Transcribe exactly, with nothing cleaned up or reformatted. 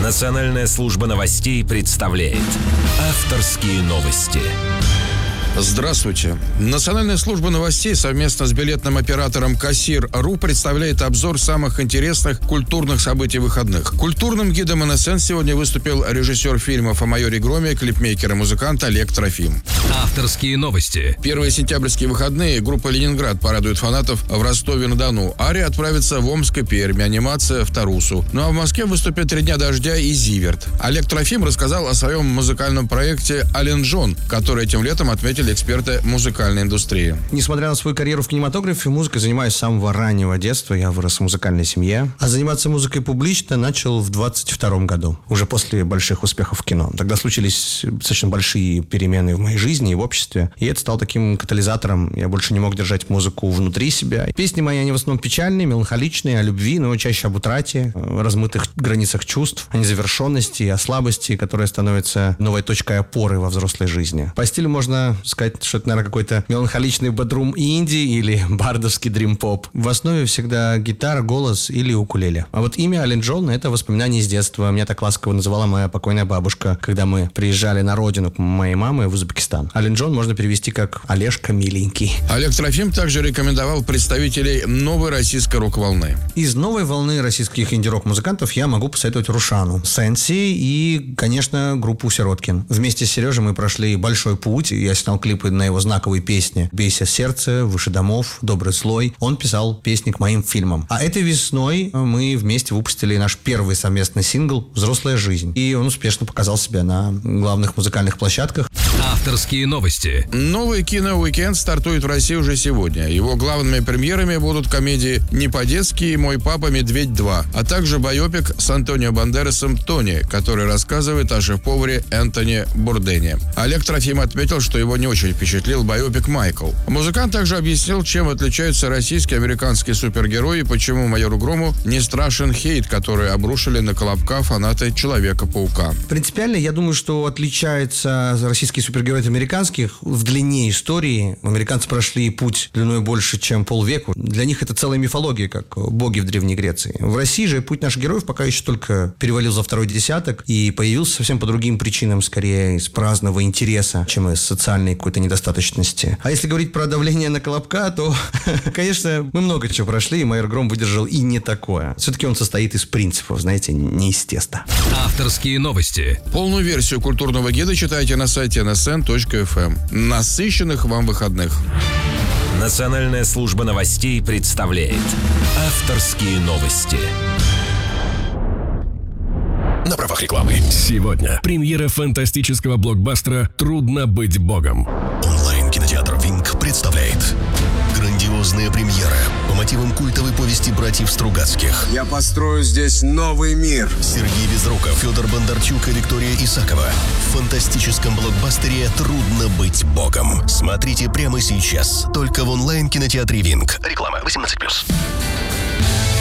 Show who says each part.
Speaker 1: Национальная служба новостей представляет авторские новости.
Speaker 2: Здравствуйте. Национальная служба новостей совместно с билетным оператором Кассир.ру представляет обзор самых интересных культурных событий выходных. Культурным гидом эн эс эн сегодня выступил режиссер фильмов о майоре Громе, клипмейкер и музыкант Олег Трофим.
Speaker 1: Авторские новости.
Speaker 2: Первые сентябрьские выходные группа «Ленинград» порадует фанатов в Ростове-на-Дону. Ария отправится в Омск и Пермь, анимация в Тарусу. Ну а в Москве выступят «Три дня дождя» и «Зиверт». Олег Трофим рассказал о своем музыкальном проекте «Аленджон», который этим летом отметили эксперты музыкальной индустрии.
Speaker 3: Несмотря на свою карьеру в кинематографе, музыкой занимаюсь с самого раннего детства. Я вырос в музыкальной семье. А заниматься музыкой публично начал в двадцать втором году, уже после больших успехов в кино. Тогда случились достаточно большие перемены в моей жизни и в обществе. И это стало таким катализатором. Я больше не мог держать музыку внутри себя. Песни мои, они в основном печальные, меланхоличные, о любви, но чаще об утрате, о размытых границах чувств, о незавершенности, о слабости, которая становится новой точкой опоры во взрослой жизни. По стилю можно сказать, что это, наверное, какой-то меланхоличный бедрум инди или бардовский дрим-поп. В основе всегда гитара, голос или укулеле. А вот имя Аленджон — это воспоминание из детства. Меня так ласково называла моя покойная бабушка, когда мы приезжали на родину к моей маме в Узбекистан. Аленджон можно перевести как «Олежка миленький».
Speaker 2: Олег Трофим также рекомендовал представителей новой российской рок-волны.
Speaker 3: Из новой волны российских инди-рок-музыкантов я могу посоветовать Рушану, Сенси и, конечно, группу Сироткин. Вместе с Сережей мы прошли большой путь. Я снял клипы на его знаковые песни «Бейся сердце», «Выше домов», «Добрый слой». Он писал песни к моим фильмам. А этой весной мы вместе выпустили наш первый совместный сингл «Взрослая жизнь». И он успешно показал себя на главных музыкальных площадках.
Speaker 1: Авторские новости.
Speaker 2: Новый кино-уикенд стартует в России уже сегодня. Его главными премьерами будут комедии «Не по-детски» и «Мой папа Медведь два», а также байопик с Антонио Бандерасом «Тони», который рассказывает о шеф-поваре Энтони Бурдене. Олег Трофим отметил, что его не очень впечатлил байопик «Майкл». Музыкант также объяснил, чем отличаются российские и американские супергерои и почему майору Грому не страшен хейт, который обрушили на Колобка фанаты Человека-паука.
Speaker 3: Принципиально, я думаю, что отличается российские супергерои от американских в длине истории. Американцы прошли путь длиной больше, чем полвеку. Для них это целая мифология, как боги в Древней Греции. В России же путь наших героев пока еще только перевалил за второй десяток и появился совсем по другим причинам, скорее из праздного интереса, чем из социальной какой-то недостаточности. А если говорить про давление на Колобка, то, конечно, мы много чего прошли, и майор Гром выдержал и не такое. Все-таки он состоит из принципов, знаете, не из теста.
Speaker 1: Авторские новости.
Speaker 2: Полную версию культурного гида читайте на сайте эн эс эн точка эф эм. Насыщенных вам выходных.
Speaker 1: Национальная служба новостей представляет авторские новости.
Speaker 4: На правах рекламы. Сегодня премьера фантастического блокбастера «Трудно быть богом». Онлайн-кинотеатр «Винг» представляет грандиозная премьера по мотивам культовой повести братьев Стругацких.
Speaker 5: Я построю здесь новый мир.
Speaker 4: Сергей Безруков, Федор Бондарчук и Виктория Исакова в фантастическом блокбастере «Трудно быть богом». Смотрите прямо сейчас. Только в онлайн-кинотеатре «Винг». Реклама восемнадцать плюс.